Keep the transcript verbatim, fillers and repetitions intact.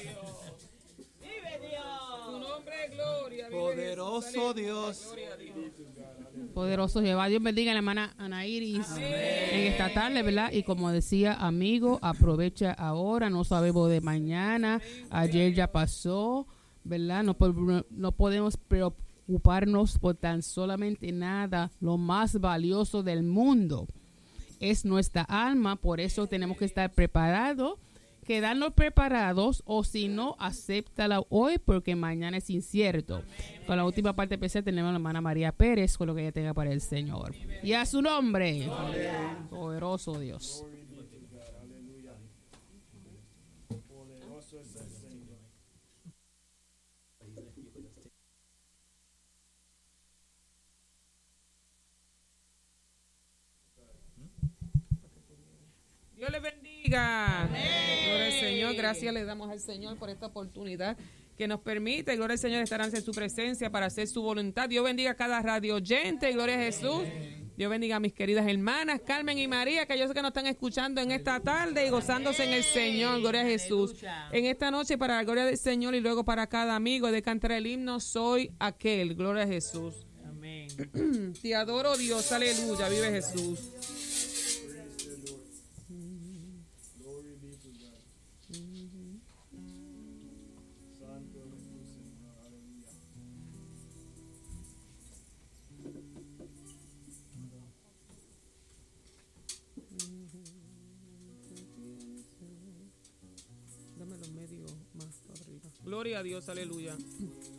Tu nombre es gloria. Poderoso Dios. Poderoso Jehová. Dios bendiga a la hermana Ana Iris en esta tarde, ¿verdad? Y como decía, amigo, aprovecha ahora, no sabemos de mañana. Ayer ya pasó, ¿verdad? No, no podemos preocuparnos por tan solamente nada. Lo más valioso del mundo es nuestra alma, por eso tenemos que estar preparados. Quedarnos preparados, o si no, acéptala hoy porque mañana es incierto. Con la última parte especial tenemos a la hermana María Pérez con lo que ella tenga para el Señor. Y a su nombre, Amén. Poderoso Dios. Dios le bendiga. Amén. Gloria al Señor. Gracias le damos al Señor por esta oportunidad que nos permite. Gloria al Señor estar ante su presencia para hacer su voluntad. Dios bendiga a cada radio oyente. Gloria a Jesús. Dios bendiga a mis queridas hermanas Carmen y María, que yo sé que nos están escuchando en esta tarde y gozándose en el Señor. Gloria a Jesús. En esta noche, para la gloria del Señor y luego para cada amigo, de cantar el himno Soy Aquel. Gloria a Jesús. Amén. Te adoro, Dios. Aleluya. Vive Jesús. Gloria a Dios, aleluya.